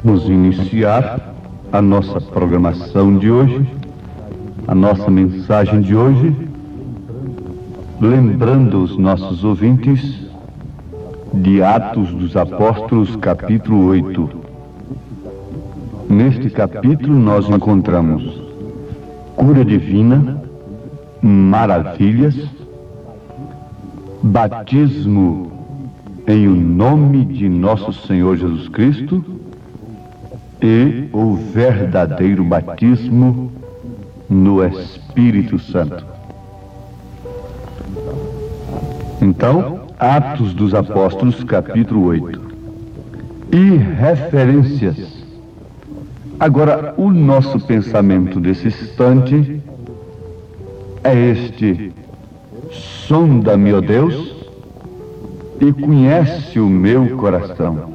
Vamos iniciar a nossa programação de hoje, a nossa mensagem de hoje, lembrando os nossos ouvintes de Atos dos Apóstolos, capítulo 8. Neste capítulo nós encontramos cura divina, maravilhas, batismo em o nome de nosso Senhor Jesus Cristo e o verdadeiro batismo no Espírito Santo. Então, Atos dos Apóstolos, capítulo 8. E referências. Agora, o nosso pensamento desse instante é este: sonda-me, ó Deus, e conhece o meu coração.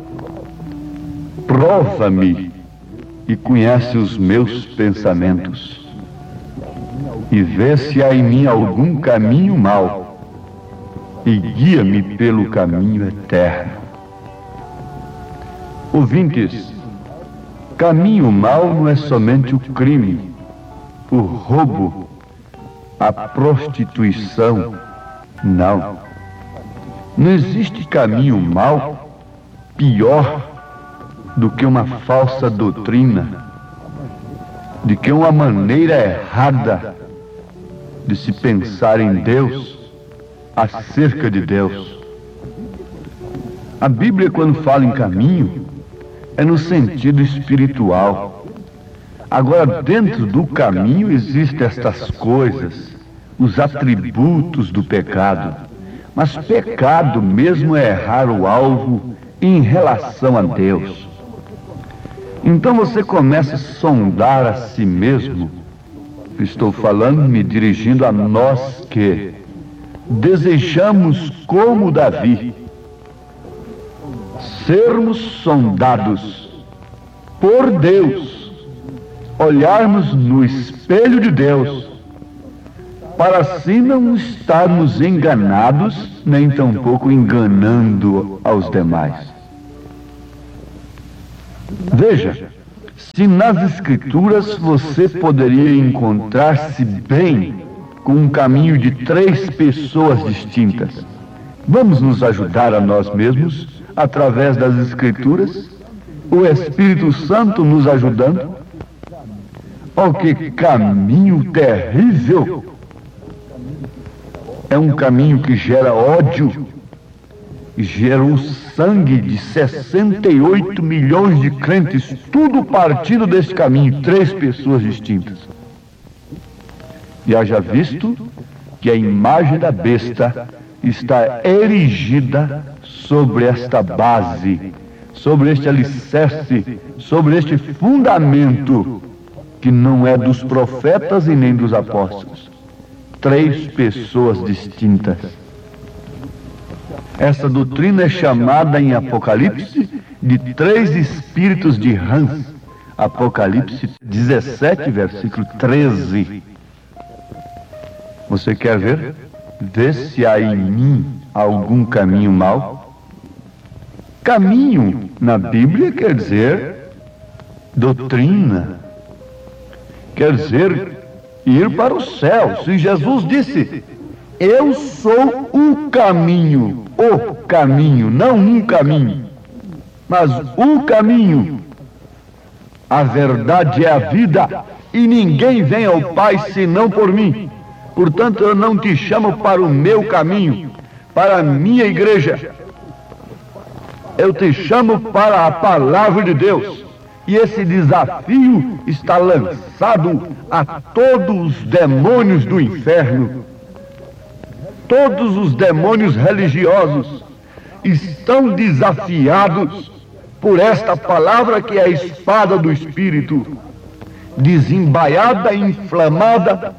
Prova-me e conhece os meus pensamentos. E vê se há em mim algum caminho mau, e guia-me pelo caminho eterno. Ouvintes, caminho mau não é somente o crime, o roubo, a prostituição. Não. Não existe caminho mau pior do que uma falsa doutrina, de que uma maneira errada de se pensar em Deus, acerca de Deus. A Bíblia, quando fala em caminho, é no sentido espiritual. Agora, dentro do caminho existem estas coisas, os atributos do pecado. Mas pecado mesmo é errar o alvo em relação a Deus. Então você começa a sondar a si mesmo. Estou falando, me dirigindo a nós que desejamos, como Davi, sermos sondados por Deus, olharmos no espelho de Deus, para assim não estarmos enganados, nem tampouco enganando aos demais. Veja, se nas Escrituras você poderia encontrar-se bem com um caminho de 3 pessoas distintas, vamos nos ajudar a nós mesmos através das Escrituras, o Espírito Santo nos ajudando. Oh, que caminho terrível! É um caminho que gera ódio, gera o sangue de 68 milhões de crentes, tudo partindo desse caminho, 3 pessoas distintas. E haja visto que a imagem da besta está erigida sobre esta base, sobre este alicerce, sobre este fundamento que não é dos profetas e nem dos apóstolos. 3 pessoas distintas. Essa doutrina é chamada em Apocalipse de 3 espíritos de rãs. Apocalipse 17, versículo 13. Você quer ver? Vê se há em mim algum caminho mau. Caminho, na Bíblia, quer dizer doutrina. Quer dizer ir para o céu. Se Jesus disse: eu sou o caminho, não um caminho, mas o caminho, a verdade é a vida, e ninguém vem ao Pai senão por mim. Portanto, eu não te chamo para o meu caminho, para a minha igreja. Eu te chamo para a palavra de Deus. E esse desafio está lançado a todos os demônios do inferno. Todos os demônios religiosos estão desafiados por esta palavra que é a espada do Espírito, desembaiada e inflamada,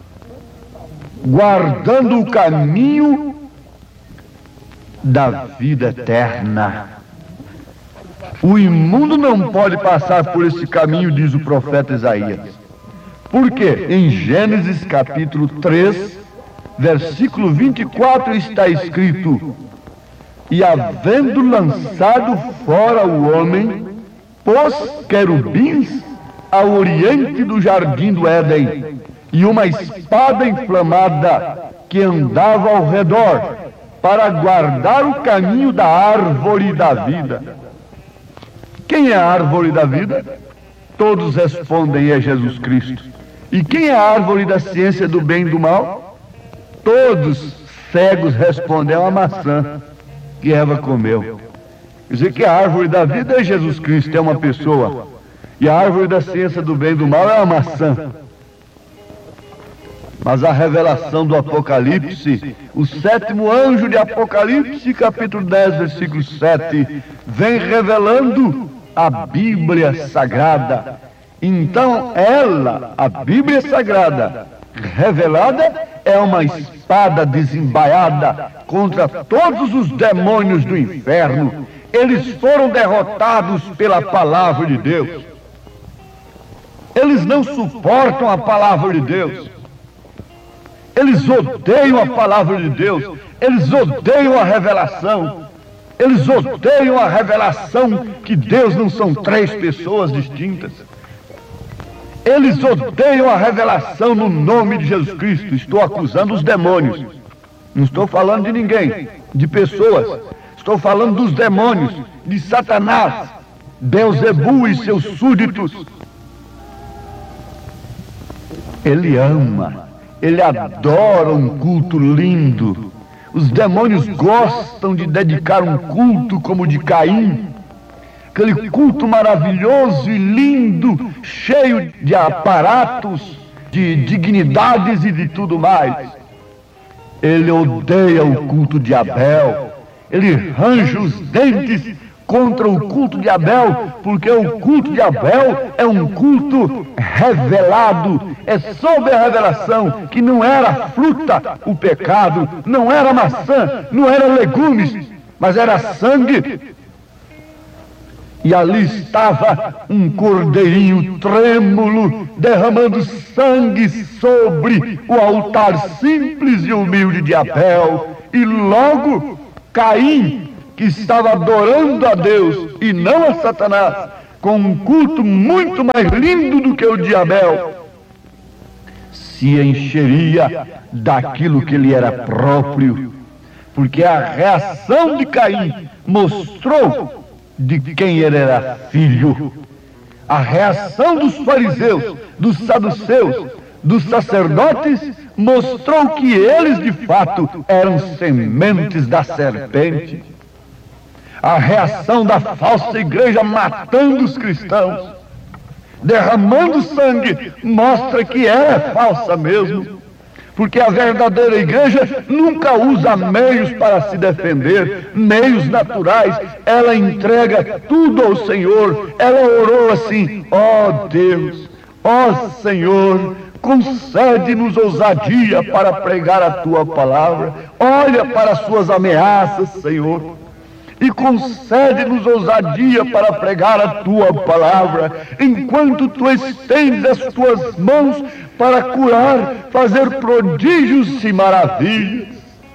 guardando o caminho da vida eterna. O imundo não pode passar por esse caminho, diz o profeta Isaías. Por quê? Em Gênesis capítulo 3, versículo 24 está escrito: e havendo lançado fora o homem, pôs querubins ao oriente do jardim do Éden e uma espada inflamada que andava ao redor para guardar o caminho da árvore da vida. Quem é a árvore da vida? Todos respondem: é Jesus Cristo. E quem é a árvore da ciência do bem e do mal? Todos cegos respondem: é uma maçã que Eva comeu. Quer dizer que a árvore da vida é Jesus Cristo, é uma pessoa. E a árvore da ciência do bem e do mal é uma maçã. Mas a revelação do Apocalipse, o 7º anjo de Apocalipse, capítulo 10, versículo 7, vem revelando a Bíblia Sagrada. Então ela, a Bíblia Sagrada, revelada, é uma espada desembaiada contra todos os demônios do inferno. Eles foram derrotados pela palavra de Deus. Eles não suportam a palavra de Deus. Eles odeiam a palavra de Deus. Eles odeiam a revelação. Eles odeiam a revelação que Deus não são três pessoas distintas. Eles odeiam a revelação no nome de Jesus Cristo. Estou acusando os demônios. Não estou falando de ninguém, de pessoas. Estou falando dos demônios, de Satanás, Beelzebu e seus súditos. Ele ama, ele adora um culto lindo. Os demônios gostam de dedicar um culto como o de Caim. Aquele culto maravilhoso e lindo, cheio de aparatos, de dignidades e de tudo mais. Ele odeia o culto de Abel. Ele range os dentes contra o culto de Abel, porque o culto de Abel é um culto revelado, é sob a revelação, que não era fruta o pecado, não era maçã, não era legumes, mas era sangue. E ali estava um cordeirinho trêmulo, derramando sangue sobre o altar simples e humilde de Abel. E logo Caim, que estava adorando a Deus e não a Satanás, com um culto muito mais lindo do que o de Abel, se encheria daquilo que lhe era próprio, porque a reação de Caim mostrou de quem ele era filho. A reação dos fariseus, dos saduceus, dos sacerdotes mostrou que eles de fato eram sementes da serpente. A reação da falsa igreja matando os cristãos, derramando sangue, mostra que ela é falsa mesmo. Porque a verdadeira igreja nunca usa meios para se defender, meios naturais. Ela entrega tudo ao Senhor. Ela orou assim: ó Deus, ó Senhor, concede-nos ousadia para pregar a Tua palavra. Olha para as Suas ameaças, Senhor, e concede-nos ousadia para pregar a Tua palavra, enquanto Tu estendes as Tuas mãos para curar, fazer prodígios e maravilhas.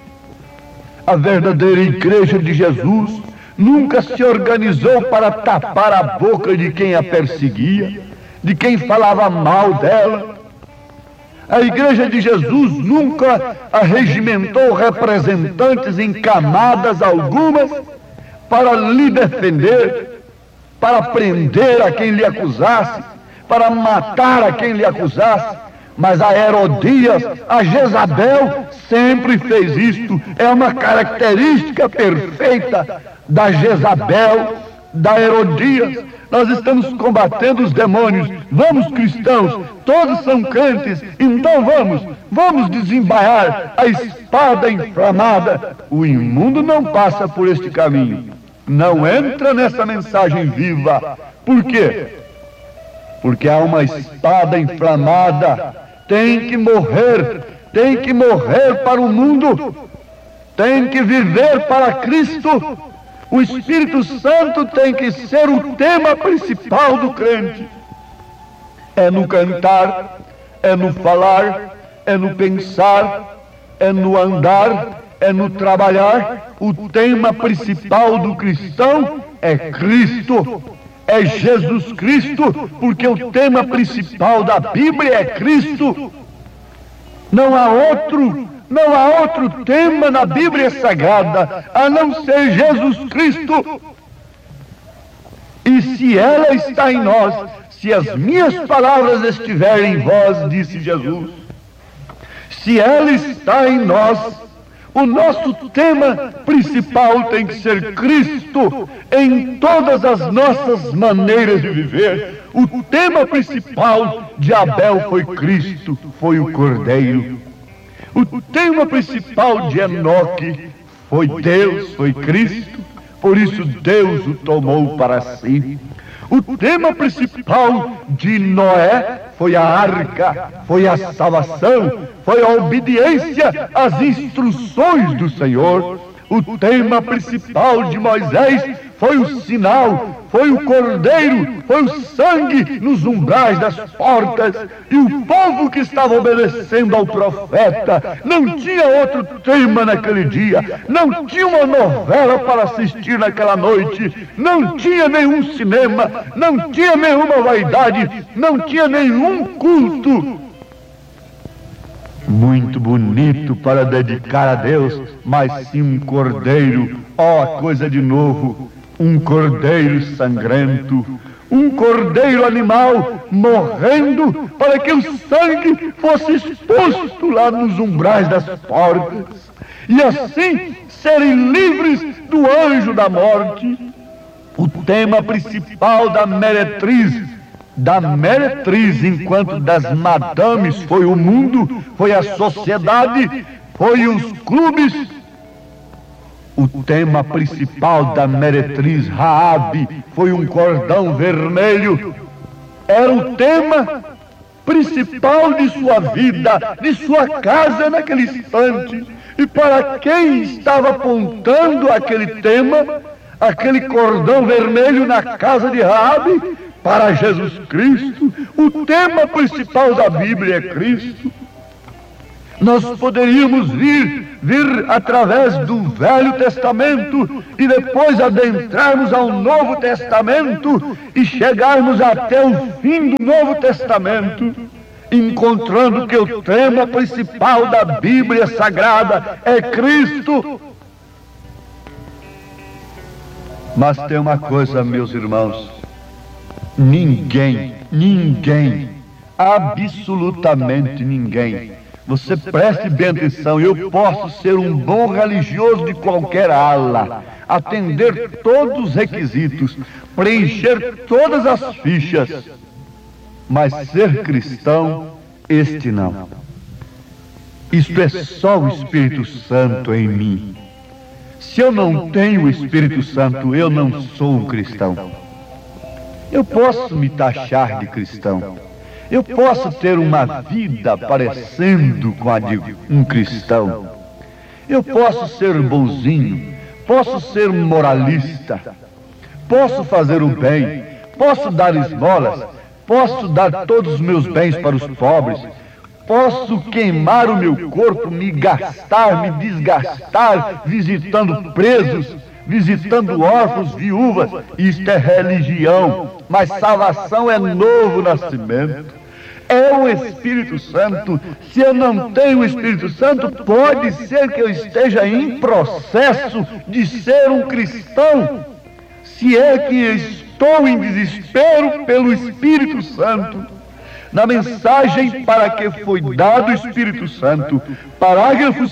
A verdadeira igreja de Jesus nunca se organizou para tapar a boca de quem a perseguia, de quem falava mal dela. A igreja de Jesus nunca arregimentou representantes em camadas algumas para lhe defender, para prender a quem lhe acusasse, para matar a quem lhe acusasse. Mas a Herodias, a Jezabel, sempre fez isto. É uma característica perfeita da Jezabel, da Herodias. Nós estamos combatendo os demônios. Vamos, cristãos, todos são crentes, então vamos desembaiar a espada inflamada. O imundo não passa por este caminho, não entra nessa mensagem viva. Por quê? Porque há uma espada inflamada. Tem que morrer para o mundo, tem que viver para Cristo. O Espírito Santo tem que ser o tema principal do crente. É no cantar, é no falar, é no pensar, é no andar, é no trabalhar. O tema principal do cristão é Cristo. é Jesus Cristo, porque o tema principal da Bíblia é Cristo. Não há outro tema na Bíblia Sagrada a não ser Jesus Cristo. E se ela está em nós, se as minhas palavras estiverem em vós, disse Jesus, se ela está em nós, o nosso tema principal tem que ser Cristo em todas as nossas maneiras de viver. O tema principal de Abel foi Cristo, foi o Cordeiro. O tema principal de Enoque foi Deus, foi Cristo, por isso Deus o tomou para si. O tema principal de Noé foi a arca, foi a salvação, foi a obediência às instruções do Senhor. O tema principal de Moisés foi o sinal, foi o cordeiro, foi o sangue nos umbrais das portas. E o povo que estava obedecendo ao profeta não tinha outro tema naquele dia, não tinha uma novela para assistir naquela noite, não tinha nenhum cinema, não tinha nenhuma vaidade, não tinha nenhum culto muito bonito para dedicar a Deus, mas sim um cordeiro, ó, a coisa de novo, um cordeiro sangrento, um cordeiro animal morrendo para que o sangue fosse exposto lá nos umbrais das portas e assim serem livres do anjo da morte. O tema principal da meretriz, enquanto das madames, foi o mundo, foi a sociedade, foi os clubes. O tema principal da meretriz Raabe foi um cordão vermelho. Era o tema principal de sua vida, de sua casa naquele instante. E para quem estava apontando aquele tema, aquele cordão vermelho na casa de Raabe? Para Jesus Cristo. O tema principal da Bíblia é Cristo. Nós poderíamos vir através do Velho Testamento e depois adentrarmos ao Novo Testamento e chegarmos até o fim do Novo Testamento, encontrando que o tema principal da Bíblia Sagrada é Cristo. Mas tem uma coisa, meus irmãos, ninguém, absolutamente ninguém, você preste bem atenção, eu posso ser um bom religioso de qualquer ala, atender todos os requisitos, preencher todas as fichas, mas ser cristão, este não. Isto é só o Espírito Santo em mim. Se eu não tenho o Espírito Santo, eu não sou um cristão. Eu posso me taxar de cristão. Eu posso ter uma vida parecendo com a de um cristão. Eu posso ser bonzinho, posso ser moralista, posso fazer o bem, posso dar esmolas, posso dar todos os meus bens para os pobres, posso queimar o meu corpo, me gastar, me desgastar, visitando presos, visitando órfãos, viúvas. Isto é religião, mas salvação é novo nascimento. É o Espírito Santo. Se eu não tenho o Espírito Santo, pode ser que eu esteja em processo de ser um cristão, se é que estou em desespero pelo Espírito Santo. Na mensagem para que foi dado o Espírito Santo, parágrafo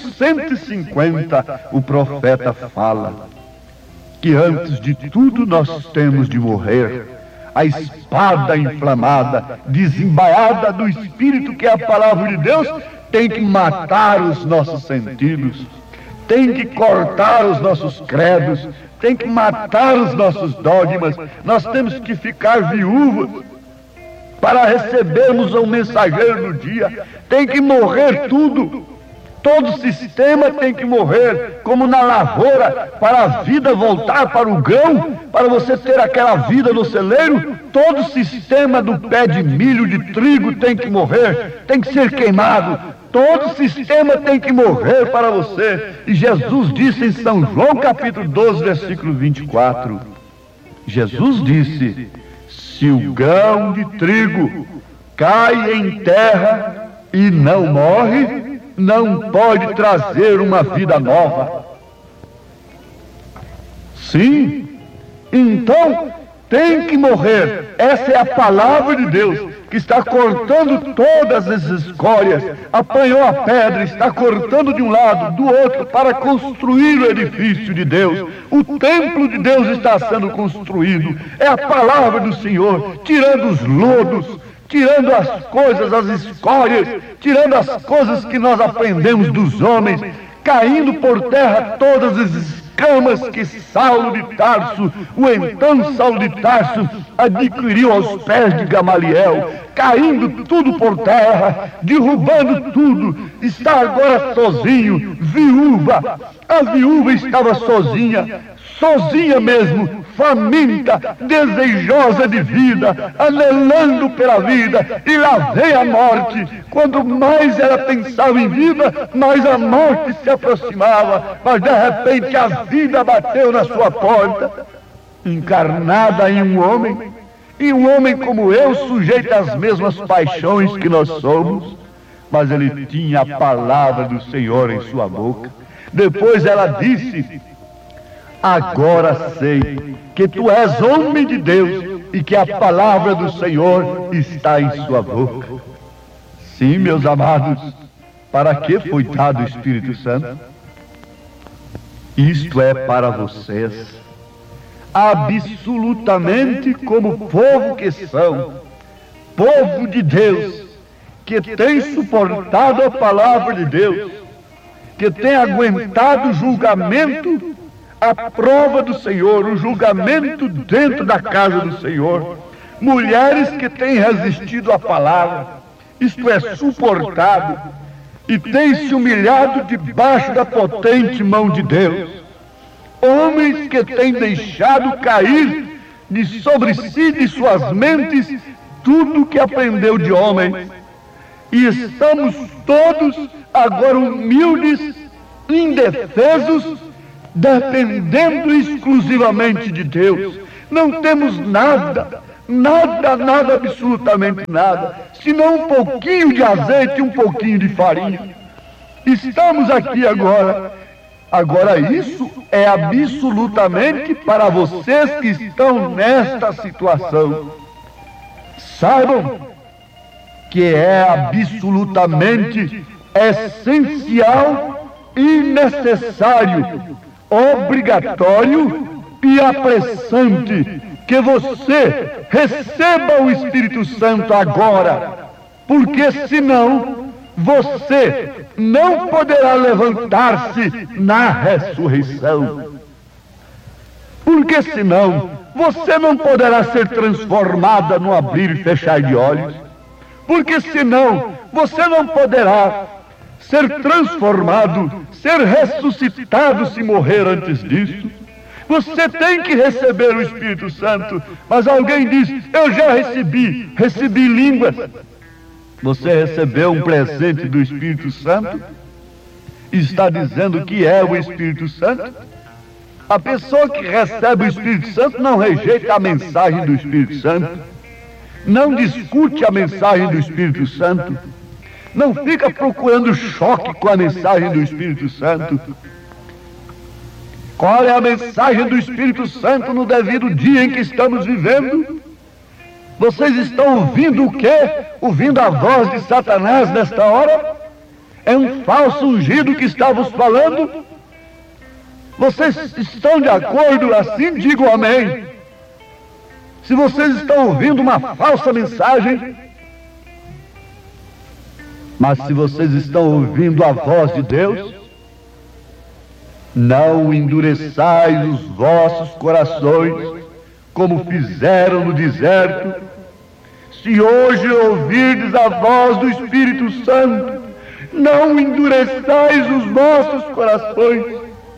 150, o profeta fala que antes de tudo nós temos de morrer. A espada inflamada, desembaiada do Espírito, que é a palavra de Deus, tem que matar os nossos sentidos, tem que cortar os nossos credos, tem que matar os nossos dogmas. Nós temos que ficar viúvos para recebermos um mensageiro no dia. Tem que morrer tudo. Todo sistema tem que morrer, como na lavoura, para a vida voltar para o grão, para você ter aquela vida no celeiro. Todo sistema do pé de milho, de trigo, tem que morrer, tem que ser queimado. Todo sistema tem que morrer para você. E Jesus disse em São João capítulo 12, versículo 24, Jesus disse: Se o grão de trigo cai em terra e não morre, não pode trazer uma vida nova. Sim, então tem que morrer. Essa é a palavra de Deus, que está cortando todas as escórias. Apanhou a pedra, está cortando de um lado, do outro, para construir o edifício de Deus. O templo de Deus está sendo construído. É a palavra do Senhor, tirando os lodos, tirando as coisas, as escórias, tirando as coisas que nós aprendemos dos homens, caindo por terra todas as escamas que Saulo de Tarso, o então Saulo de Tarso, adquiriu aos pés de Gamaliel, caindo tudo por terra, derrubando tudo. Está agora sozinho, viúva. A viúva estava sozinha mesmo, faminta, desejosa de vida, anelando pela vida, e lá veio a morte. Quando mais ela pensava em vida, mais a morte se aproximava. Mas de repente a vida bateu na sua porta, encarnada em um homem, e um homem como eu, sujeito às mesmas paixões que nós somos, mas ele tinha a palavra do Senhor em sua boca. Depois ela disse: agora sei que tu és homem de Deus e que a palavra do Senhor está em sua boca. Sim, meus amados, para que foi dado o Espírito Santo? Isto é para vocês, absolutamente como povo que são, povo de Deus, que tem suportado a palavra de Deus, que tem aguentado o julgamento, a prova do Senhor, o julgamento dentro da casa do Senhor. Mulheres que têm resistido à palavra, isto é, suportado, e têm se humilhado debaixo da potente mão de Deus. Homens que têm deixado cair de sobre si, de suas mentes, tudo que aprendeu de homens. E estamos todos agora humildes, indefesos, dependendo exclusivamente de Deus. Não temos nada, absolutamente nada, senão um pouquinho de azeite e um pouquinho de farinha. Estamos aqui agora. Agora isso é absolutamente para vocês que estão nesta situação. Saibam que é absolutamente essencial e necessário, obrigatório e apressante que você receba o Espírito Santo agora, porque senão você não poderá levantar-se na ressurreição. Porque senão você não poderá ser transformada no abrir e fechar de olhos. Porque senão você não poderá ser transformado, ser ressuscitado se morrer antes disso. Você tem que receber o Espírito Santo. Mas alguém diz: eu já recebi línguas. Você recebeu um presente do Espírito Santo? Está dizendo que é o Espírito Santo? A pessoa que recebe o Espírito Santo não rejeita a mensagem do Espírito Santo, não discute a mensagem do Espírito Santo, não fica procurando choque com a mensagem do Espírito Santo. Qual é a mensagem do Espírito Santo no devido dia em que estamos vivendo? Vocês estão ouvindo o quê? Ouvindo a voz de Satanás nesta hora? É um falso ungido que está vos falando? Vocês estão de acordo assim? Digam amém. Se vocês estão ouvindo uma falsa mensagem, mas se vocês estão ouvindo a voz de Deus, não endureçais os vossos corações, como fizeram no deserto. Se hoje ouvirdes a voz do Espírito Santo, não endureçais os vossos corações.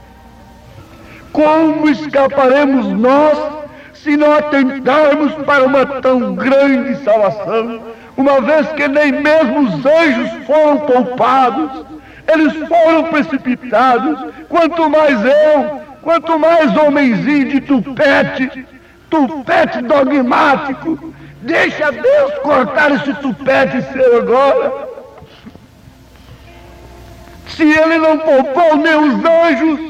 Como escaparemos nós se não atentarmos para uma tão grande salvação, uma vez que nem mesmo os anjos foram poupados, eles foram precipitados? Quanto mais eu, quanto mais homenzinho de tupete, tupete dogmático. Deixa Deus cortar esse tupete seu agora. Se Ele não poupou nem os anjos,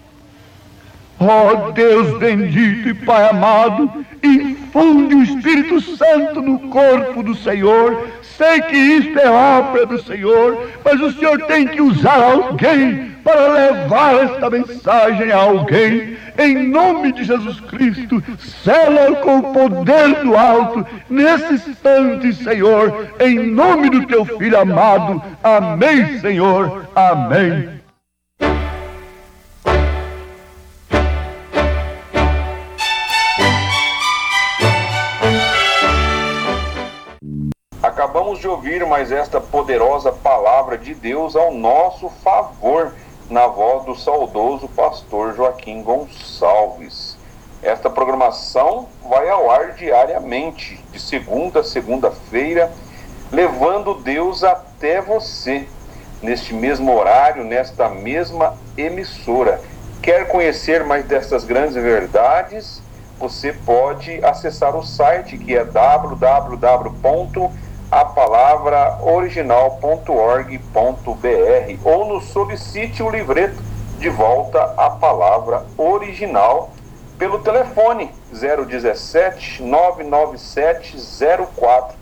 ó Deus bendito e Pai amado, infunde o Espírito Santo no corpo do Senhor. Sei que isto é obra do Senhor, mas o Senhor tem que usar alguém para levar esta mensagem a alguém. Em nome de Jesus Cristo, sela com o poder do alto, nesse instante, Senhor, em nome do teu Filho amado. Amém, Senhor. Amém. Acabamos de ouvir mais esta poderosa palavra de Deus ao nosso favor, na voz do saudoso pastor Joaquim Gonçalves. Esta programação vai ao ar diariamente, de segunda a segunda-feira, levando Deus até você, neste mesmo horário, nesta mesma emissora. Quer conhecer mais destas grandes verdades? Você pode acessar o site, que é www.apalavraoriginal.org.br, ou nos solicite o livreto De Volta à Palavra Original pelo telefone 017 997 04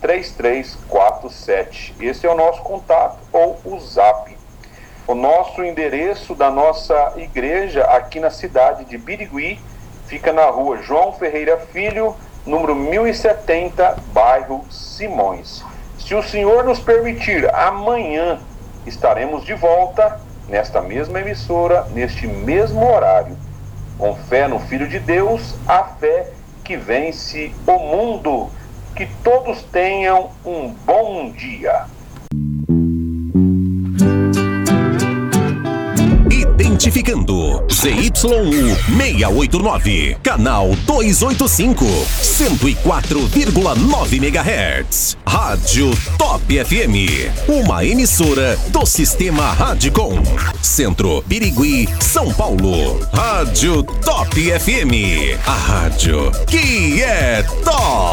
3347. Esse é o nosso contato, ou o zap. O nosso endereço da nossa igreja aqui na cidade de Birigui fica na rua João Ferreira Filho, número 1070, bairro Simões. Se o Senhor nos permitir, amanhã estaremos de volta nesta mesma emissora, neste mesmo horário. Com fé no Filho de Deus, a fé que vence o mundo. Que todos tenham um bom dia. Identificando ZYU 689, canal 285, 104,9 MHz. Rádio Top FM, uma emissora do Sistema Radicom. Centro, Birigui, São Paulo. Rádio Top FM, a rádio que é top.